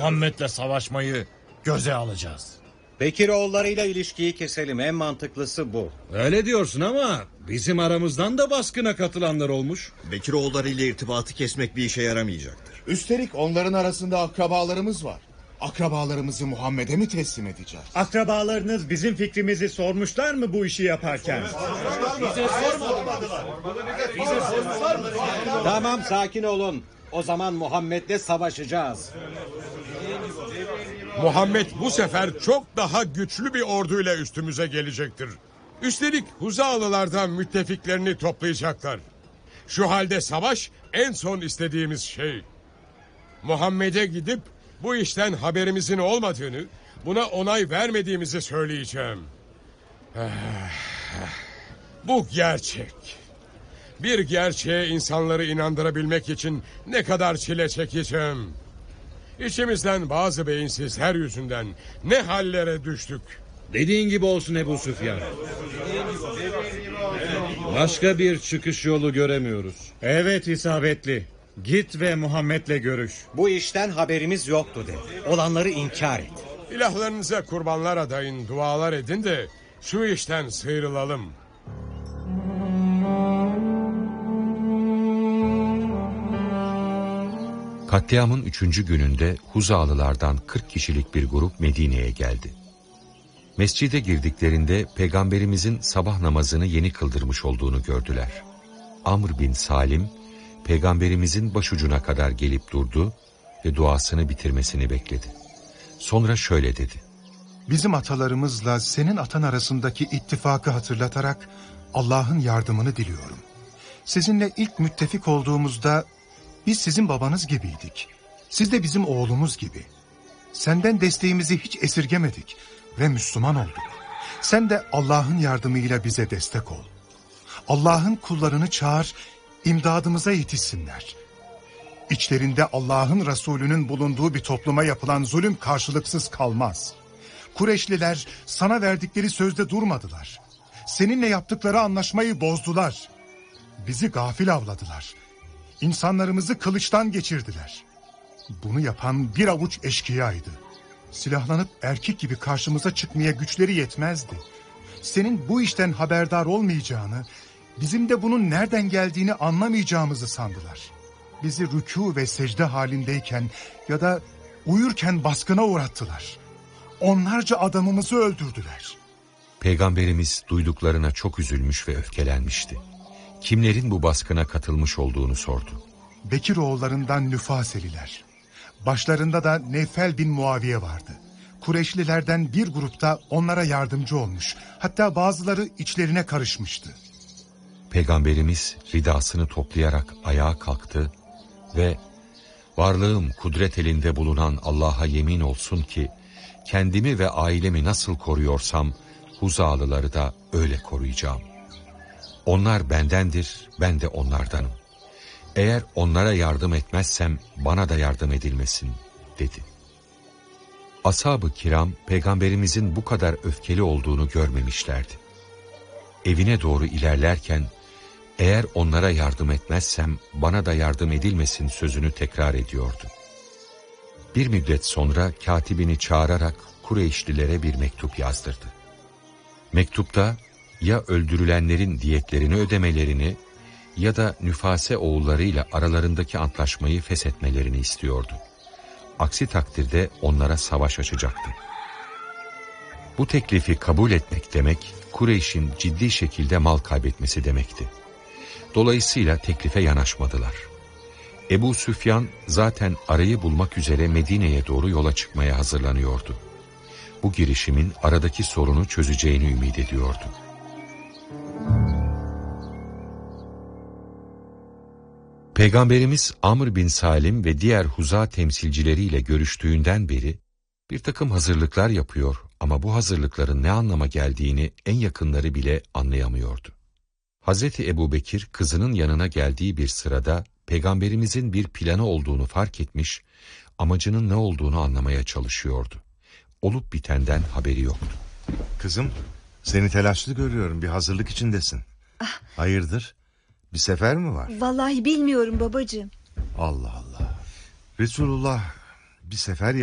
Muhammed'le savaşmayı göze alacağız. Bekiroğullarıyla ilişkiyi keselim, en mantıklısı bu. Öyle diyorsun ama bizim aramızdan da baskına katılanlar olmuş. Bekiroğulları ile irtibatı kesmek bir işe yaramayacaktır. Üstelik onların arasında akrabalarımız var. Akrabalarımızı Muhammed'e mi teslim edeceğiz? Akrabalarınız bizim fikrimizi sormuşlar mı bu işi yaparken? Tamam, sakin olun. O zaman Muhammed'le savaşacağız. Muhammed bu sefer çok daha güçlü bir orduyla üstümüze gelecektir. Üstelik Huzalılardan müttefiklerini toplayacaklar. Şu halde savaş en son istediğimiz şey. Muhammed'e gidip bu işten haberimizin olmadığını, buna onay vermediğimizi söyleyeceğim. Bu gerçek. Bir gerçeğe insanları inandırabilmek için ne kadar çile çekeceğim. İçimizden bazı beyinsizler yüzünden ne hallere düştük. Dediğin gibi olsun Ebu Süfyan. Başka bir çıkış yolu göremiyoruz. Evet, isabetli. Git ve Muhammed'le görüş. Bu işten haberimiz yoktu de. Olanları inkar et. İlahlarınıza kurbanlar adayın, dualar edin de şu işten sıyrılalım. Katliamın 3. gününde Huzalılardan 40 kişilik bir grup Medine'ye geldi. Mescide girdiklerinde Peygamberimizin sabah namazını yeni kıldırmış olduğunu gördüler. Amr bin Salim, Peygamberimizin başucuna kadar gelip durdu ve duasını bitirmesini bekledi. Sonra şöyle dedi: Bizim atalarımızla senin atan arasındaki ittifakı hatırlatarak Allah'ın yardımını diliyorum. Sizinle ilk müttefik olduğumuzda biz sizin babanız gibiydik. Siz de bizim oğlumuz gibi. Senden desteğimizi hiç esirgemedik ve Müslüman olduk. Sen de Allah'ın yardımıyla bize destek ol. Allah'ın kullarını çağır, imdadımıza yetişsinler. İçlerinde Allah'ın Resulü'nün bulunduğu bir topluma yapılan zulüm karşılıksız kalmaz. Kureyşliler sana verdikleri sözde durmadılar. Seninle yaptıkları anlaşmayı bozdular. Bizi gafil avladılar. İnsanlarımızı kılıçtan geçirdiler. Bunu yapan bir avuç eşkıyaydı. Silahlanıp erkek gibi karşımıza çıkmaya güçleri yetmezdi. Senin bu işten haberdar olmayacağını, bizim de bunun nereden geldiğini anlamayacağımızı sandılar. Bizi rükû ve secde halindeyken ya da uyurken baskına uğrattılar. Onlarca adamımızı öldürdüler. Peygamberimiz duyduklarına çok üzülmüş ve öfkelenmişti. Kimlerin bu baskına katılmış olduğunu sordu. Bekiroğullarından Nüfaseliler. Başlarında da Nefel bin Muaviye vardı. Kureyşlilerden bir grupta onlara yardımcı olmuş. Hatta bazıları içlerine karışmıştı. Peygamberimiz ridasını toplayarak ayağa kalktı ve "Varlığım kudret elinde bulunan Allah'a yemin olsun ki kendimi ve ailemi nasıl koruyorsam Huzalıları da öyle koruyacağım. Onlar bendendir, ben de onlardanım. Eğer onlara yardım etmezsem bana da yardım edilmesin," dedi. Ashab-ı kiram Peygamberimizin bu kadar öfkeli olduğunu görmemişlerdi. Evine doğru ilerlerken "Eğer onlara yardım etmezsem bana da yardım edilmesin" sözünü tekrar ediyordu. Bir müddet sonra katibini çağırarak Kureyşlilere bir mektup yazdırdı. Mektupta ya öldürülenlerin diyetlerini ödemelerini ya da Nüfase oğullarıyla aralarındaki antlaşmayı feshetmelerini istiyordu. Aksi takdirde onlara savaş açacaktı. Bu teklifi kabul etmek demek, Kureyş'in ciddi şekilde mal kaybetmesi demekti. Dolayısıyla teklife yanaşmadılar. Ebu Süfyan zaten arayı bulmak üzere Medine'ye doğru yola çıkmaya hazırlanıyordu. Bu girişimin aradaki sorunu çözeceğini ümit ediyordu. Peygamberimiz Amr bin Salim ve diğer Huza temsilcileriyle görüştüğünden beri bir takım hazırlıklar yapıyor ama bu hazırlıkların ne anlama geldiğini en yakınları bile anlayamıyordu. Hazreti Ebubekir kızının yanına geldiği bir sırada Peygamberimizin bir planı olduğunu fark etmiş, amacının ne olduğunu anlamaya çalışıyordu. Olup bitenden haberi yoktu. Kızım, seni telaşlı görüyorum, bir hazırlık içindesin. Hayırdır? Bir sefer mi var? Vallahi bilmiyorum babacığım. Allah Allah. Resulullah bir sefer